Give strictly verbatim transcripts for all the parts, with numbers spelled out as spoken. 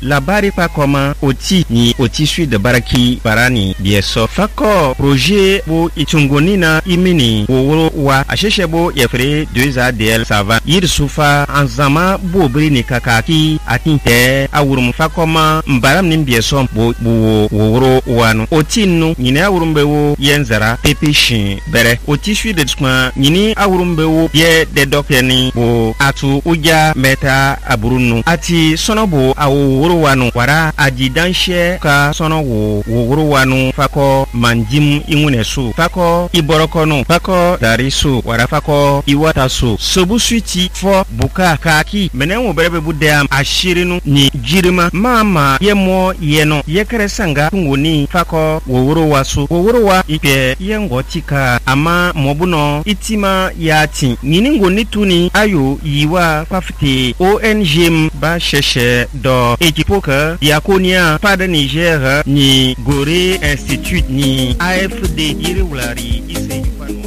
labari pa koma oti ni oti sui de baraki barani bieso fako projet bo itungoni na imini wo wa asheshe bo yefre deux A D L sava yir sufa anzama bo bri ni kakaki atinte awurum fakoma mbaram nim bieso bo bo woro wanu oti nu nyine awurum be wo yenzara pepeshin bere oti sui de skma nyini awurum be wo ye de dokeni bo atu uja meta aburunu ati sonobo awo woro wanu wara ajidanshe ka sono wo woro wanu fako manjim ingunesu fako iborokono fako darisu wara fako iwatasu sobu switi fo buka kaki menenwo berebe budam ashirinu ni jirima mama yemo yeno yekere sanga tungoni fako woro wasu woro wa ipe yengotika ama mobuno itima yati niningo nituni ayo yiwa fafite O N G M ba cherche do ekipoka yakonia pas de Niger ni Gorée Institute ni A F D irregulari ise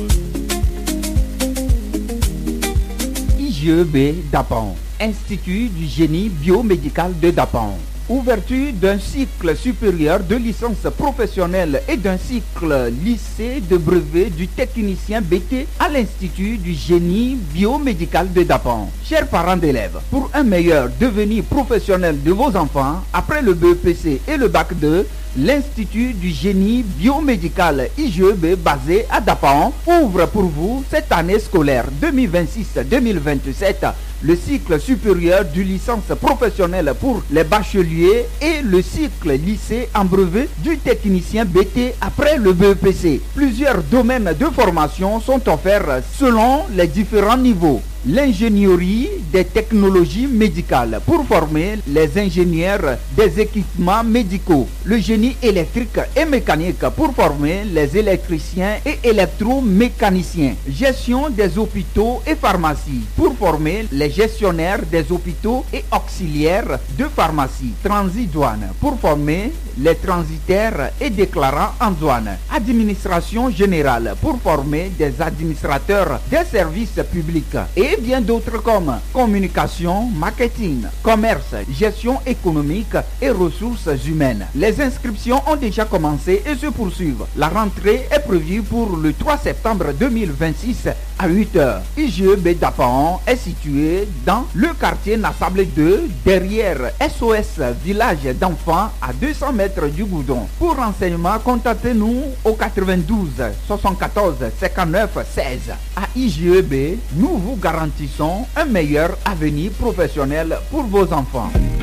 I G E B Dapan, Institut du génie biomédical de Dapan. Ouverture d'un cycle supérieur de licence professionnelle et d'un cycle lycée de brevet du technicien B T à l'Institut du génie biomédical de Dapan. Chers parents d'élèves, pour un meilleur devenir professionnel de vos enfants, après le B E P C et le bac deux, l'Institut du génie biomédical I G E B basé à Dapan ouvre pour vous cette année scolaire deux mille vingt-six deux mille vingt-sept le cycle supérieur du licence professionnelle pour les bacheliers et le cycle lycée en brevet du technicien B T après le B E P C. Plusieurs domaines de formation sont offerts selon les différents niveaux. L'ingénierie des technologies médicales pour former les ingénieurs des équipements médicaux. Le génie électrique et mécanique pour former les électriciens et électromécaniciens. Gestion des hôpitaux et pharmacies pour former les gestionnaires des hôpitaux et auxiliaires de pharmacie. Transit douane pour former les transitaires et déclarants en douane. Administration générale pour former des administrateurs des services publics. Et bien d'autres comme communication, marketing, commerce, gestion économique et ressources humaines. Les inscriptions ont déjà commencé et se poursuivent. La rentrée est prévue pour le trois septembre deux mille vingt-six à huit heures. I G E B Dapan est situé dans le quartier Nassable deux, derrière S O S Village d'enfants à deux cents mètres du Goudon. Pour renseignements, contactez-nous au quatre-vingt-douze soixante-quatorze cinquante-neuf seize. À I G E B, nous vous garantissons un meilleur avenir professionnel pour vos enfants.